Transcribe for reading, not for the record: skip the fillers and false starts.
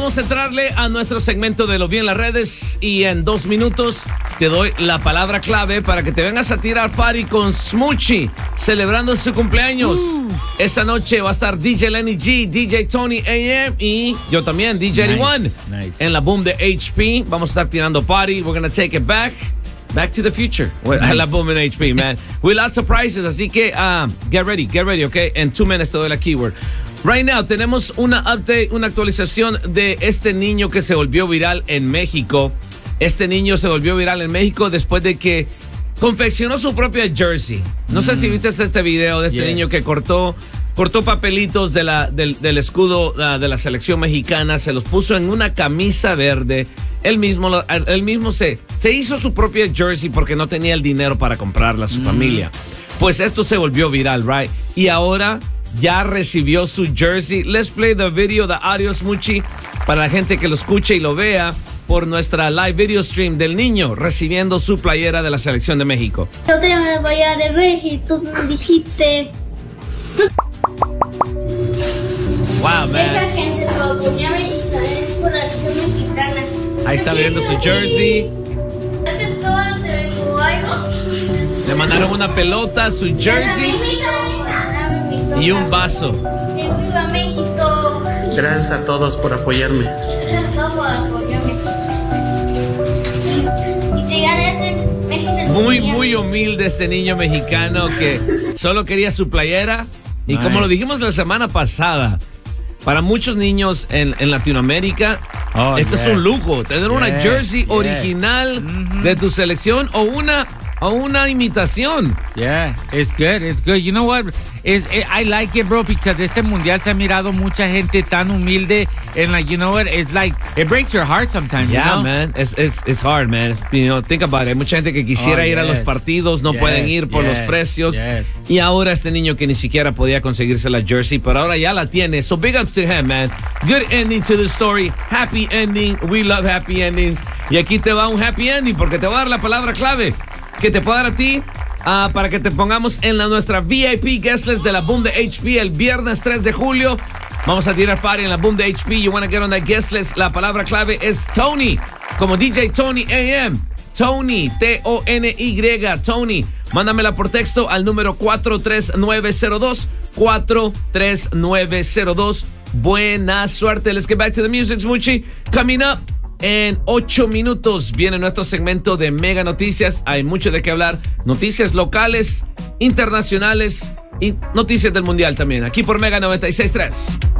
vamos a entrarle a nuestro segmento de Lo Vi en las redes y en 2 minutos te doy la palabra clave para que te vengas a tirar party con Smoochie celebrando su cumpleaños. Esa noche va a estar DJ Lenny G, DJ Tony AM y yo también, DJ 81. Nice. En la boom de HP vamos a estar tirando party. We're gonna take it back to the future. Nice. La boom in HP, man. With lots of prizes, así que get ready, okay? En 2 minutes te doy la keyword. Right now tenemos una update, una actualización de este niño que se volvió viral en México. Este niño se volvió viral en México después de que confeccionó su propia jersey. No sé si viste este video de este niño que cortó papelitos del escudo de la selección mexicana, se los puso en una camisa verde. Él mismo se hizo su propia jersey porque no tenía el dinero para comprarla a su familia. Pues esto se volvió viral, right? Y ahora ya recibió su jersey. Let's play the video, the audio, Smoochie, para la gente que lo escuche y lo vea por nuestra live video stream del niño recibiendo su playera de la selección de México. Yo tengo la playera de México, tú me dijiste. Wow, man. Esa gente lo ponía mexicana, es por la selección mexicana. Ahí está viendo su jersey. ¿Hace todo algo? Le mandaron una pelota, su jersey y un vaso. ¡Viva México! Gracias a todos por apoyarme. Muy humilde este niño mexicano que solo quería su playera. Y como lo dijimos la semana pasada, para muchos niños en Latinoamérica, es un lujo. Tener una jersey original de tu selección o una imitación. Yeah, it's good. You know what? I like it, bro, because este mundial se ha mirado mucha gente tan humilde, and like, you know what? It's like, it breaks your heart sometimes, Yeah, you know? man. It's hard, man. You know, think about it. Hay mucha gente que quisiera ir a los partidos, no pueden ir por los precios. Y ahora este niño que ni siquiera podía conseguirse la jersey, pero ahora ya la tiene. So big ups to him, man. Good ending to the story. Happy ending. We love happy endings. Y aquí te va un happy ending porque te voy a dar la palabra clave que te puedo dar a ti para que te pongamos en nuestra VIP guest list de la Boom de HP el viernes 3 de julio. Vamos a tirar party en la Boom de HP. You wanna get on that guest list. La palabra clave es Tony, como DJ Tony AM. Tony, Tony. Tony, mándamela por texto al número 43902. 43902. Buena suerte. Let's get back to the music, Smoochie. Coming up. En 8 minutos viene nuestro segmento de Mega Noticias. Hay mucho de qué hablar. Noticias locales, internacionales y noticias del mundial también. Aquí por Mega 96.3.